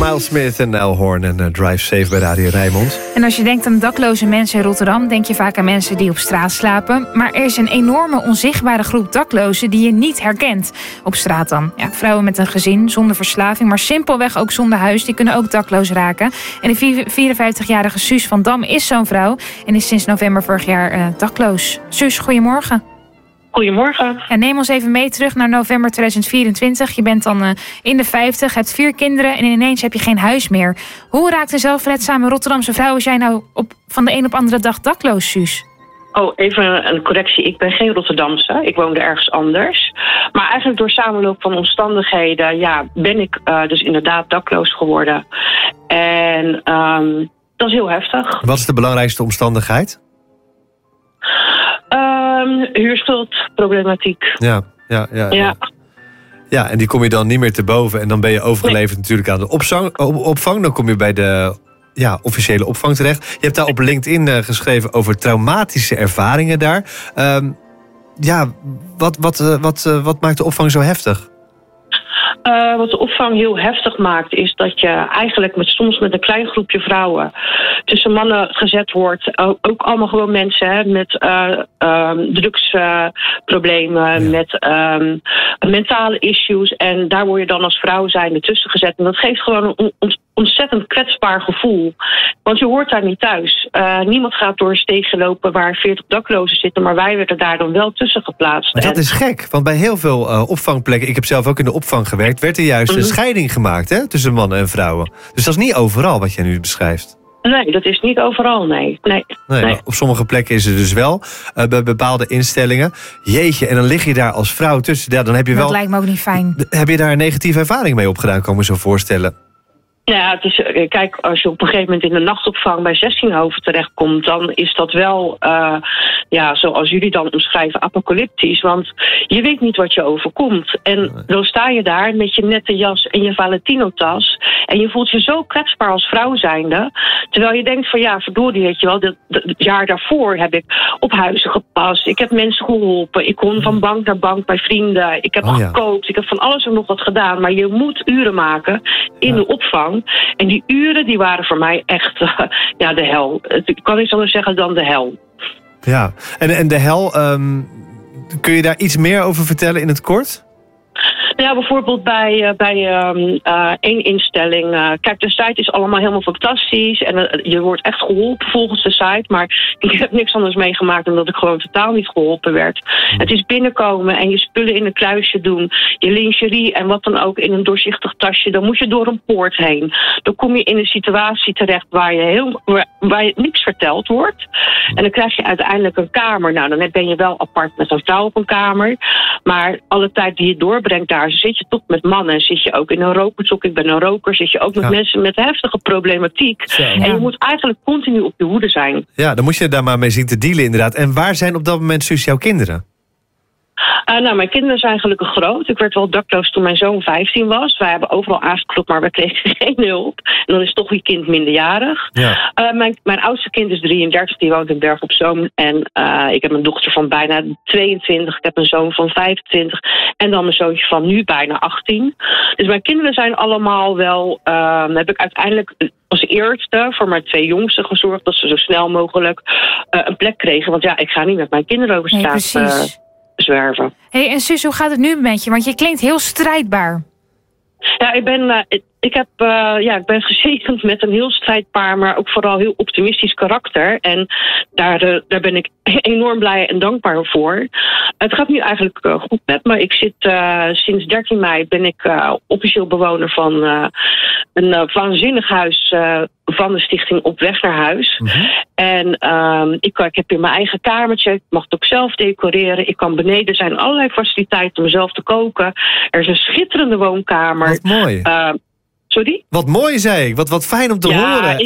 Miles Smith en Al Horn en Drive Safe bij Radio Rijnmond. En als je denkt aan dakloze mensen in Rotterdam, denk je vaak aan mensen die op straat slapen. Maar er is een enorme onzichtbare groep daklozen die je niet herkent op straat dan. Ja, vrouwen met een gezin, zonder verslaving, maar simpelweg ook zonder huis, die kunnen ook dakloos raken. En de 54-jarige Suus van Dam is zo'n vrouw en is sinds november vorig jaar dakloos. Suus, goedemorgen. Goedemorgen. Ja, neem ons even mee terug naar november 2024. Je bent dan in de 50, hebt 4 kinderen en ineens heb je geen huis meer. Hoe raakt een zelfredzame Rotterdamse vrouw als jij nou van de een op andere dag dakloos, Suus? Oh, even een correctie. Ik ben geen Rotterdamse. Ik woonde ergens anders. Maar eigenlijk door samenloop van omstandigheden ben ik dus inderdaad dakloos geworden. En dat is heel heftig. Wat is de belangrijkste omstandigheid? Huurschuldproblematiek. Ja. Ja, en die kom je dan niet meer te boven. En dan ben je overgeleverd natuurlijk aan de opvang. Dan kom je bij de officiële opvang terecht. Je hebt daar op LinkedIn geschreven over traumatische ervaringen daar. Wat maakt de opvang zo heftig? Wat de opvang heel heftig maakt, is dat je eigenlijk soms met een klein groepje vrouwen tussen mannen gezet wordt. Ook allemaal gewoon mensen met drugsproblemen, met mentale issues. En daar word je dan als vrouw zijnde tussen gezet. En dat geeft gewoon een ontzettend kwetsbaar gevoel. Want je hoort daar niet thuis. Niemand gaat door een steeg lopen waar 40 daklozen zitten, maar wij werden daar dan wel tussen geplaatst. Maar dat is gek, want bij heel veel opvangplekken, ik heb zelf ook in de opvang gewerkt, werd er juist een scheiding gemaakt tussen mannen en vrouwen. Dus dat is niet overal wat jij nu beschrijft. Nee, dat is niet overal, nee. Maar op sommige plekken is het dus wel, bij bepaalde instellingen. Jeetje, en dan lig je daar als vrouw tussen. Ja, dan heb je dat lijkt me ook niet fijn. Heb je daar een negatieve ervaring mee opgedaan, kan ik me zo voorstellen? Ja, het is, kijk, als je op een gegeven moment in de nachtopvang bij 16hoven terechtkomt, dan is dat wel, zoals jullie dan omschrijven, apocalyptisch. Want je weet niet wat je overkomt. En dan sta je daar met je nette jas en je Valentino-tas. En je voelt je zo kwetsbaar als vrouw zijnde. Terwijl je denkt van verdorie, weet je wel, het jaar daarvoor heb ik op huizen gepast. Ik heb mensen geholpen. Ik kon van bank naar bank bij vrienden. Ik heb gekookt. Ik heb van alles en nog wat gedaan. Maar je moet uren maken in de opvang. En die uren die waren voor mij echt de hel. Ik kan niet anders zeggen dan de hel. Ja, en de hel, kun je daar iets meer over vertellen in het kort? Ja, bijvoorbeeld bij één instelling. Kijk, de site is allemaal helemaal fantastisch. En je wordt echt geholpen volgens de site. Maar ik heb niks anders meegemaakt dan dat ik gewoon totaal niet geholpen werd. Het is binnenkomen en je spullen in een kluisje doen. Je lingerie en wat dan ook in een doorzichtig tasje. Dan moet je door een poort heen. Dan kom je in een situatie terecht waar je niks verteld wordt. En dan krijg je uiteindelijk een kamer. Nou, dan ben je wel apart met een vrouw op een kamer. Maar alle tijd die je doorbrengt daar, zit je toch met mannen. Zit je ook in een rokersok. Ik ben een roker. Zit je ook met mensen met heftige problematiek. En je moet eigenlijk continu op je hoede zijn. Ja, dan moet je daar maar mee zien te dealen inderdaad. En waar zijn op dat moment, Suus, jouw kinderen? Mijn kinderen zijn gelukkig groot. Ik werd wel dakloos toen mijn zoon 15 was. Wij hebben overal aangeklopt, maar we kregen geen hulp. En dan is toch je kind minderjarig. Ja. Mijn oudste kind is 33, die woont in Berg op Zoom. En ik heb een dochter van bijna 22. Ik heb een zoon van 25. En dan mijn zoontje van nu bijna 18. Dus mijn kinderen zijn allemaal wel... heb ik uiteindelijk als eerste voor mijn 2 jongsten gezorgd dat ze zo snel mogelijk een plek kregen. Want ik ga niet met mijn kinderen over straat zwerven. Hey, en Suus, hoe gaat het nu met je? Want je klinkt heel strijdbaar. Ja, ik ben gezegend met een heel strijdbaar, maar ook vooral heel optimistisch karakter. En daar ben ik enorm blij en dankbaar voor. Het gaat nu eigenlijk goed met me. Ik zit sinds 13 mei ben ik officieel bewoner van een waanzinnig huis van de stichting Op Weg naar Huis. Mm-hmm. En ik heb in mijn eigen kamertje. Ik mag het ook zelf decoreren. Ik kan beneden zijn allerlei faciliteiten om mezelf te koken. Er is een schitterende woonkamer. Wat mooi. Sorry? Wat mooi, zei ik. Wat fijn om te horen.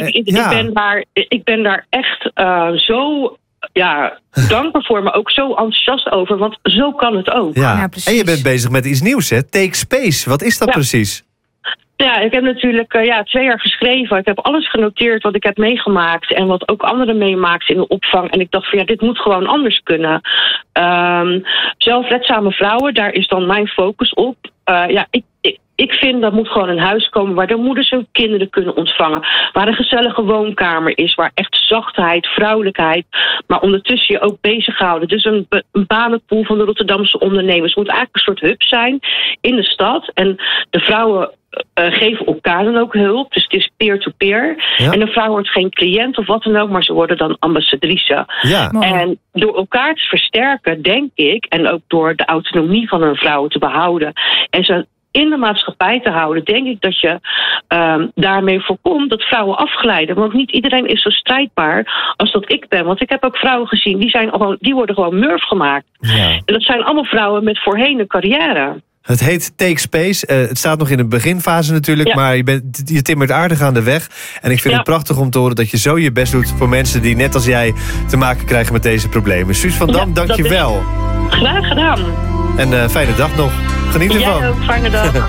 Ik ben daar echt zo dankbaar voor, maar ook zo enthousiast over. Want zo kan het ook. Ja, en je bent bezig met iets nieuws, hè? Take Space. Wat is dat precies? Ja, ik heb natuurlijk 2 jaar geschreven. Ik heb alles genoteerd wat ik heb meegemaakt en wat ook anderen meemaakten in de opvang. En ik dacht van dit moet gewoon anders kunnen. Zelfredzame vrouwen, daar is dan mijn focus op. Ik vind dat moet gewoon een huis komen waar de moeders hun kinderen kunnen ontvangen. Waar een gezellige woonkamer is. Waar echt zachtheid, vrouwelijkheid. Maar ondertussen je ook bezighouden. Dus een banenpool van de Rotterdamse ondernemers moet eigenlijk een soort hub zijn in de stad. En de vrouwen geven elkaar dan ook hulp. Dus het is peer-to-peer. Ja. En een vrouw wordt geen cliënt of wat dan ook, maar ze worden dan ambassadrice. Ja. En door elkaar te versterken, denk ik, en ook door de autonomie van een vrouw te behouden en ze in de maatschappij te houden, denk ik dat je daarmee voorkomt dat vrouwen afglijden. Want niet iedereen is zo strijdbaar als dat ik ben. Want ik heb ook vrouwen gezien, die worden gewoon murf gemaakt. Ja. En dat zijn allemaal vrouwen met voorheen een carrière. Het heet Take Space. Het staat nog in de beginfase natuurlijk, maar je timmert aardig aan de weg. En ik vind het prachtig om te horen dat je zo je best doet voor mensen die net als jij te maken krijgen met deze problemen. Suus van Dam, dank je wel. Graag gedaan. En fijne dag nog. Geniet ervan. Jij ook, fijne dag.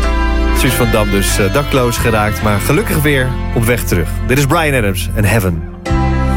Suus van Dam dus dakloos geraakt, maar gelukkig weer op weg terug. Dit is Bryan Adams en Heaven.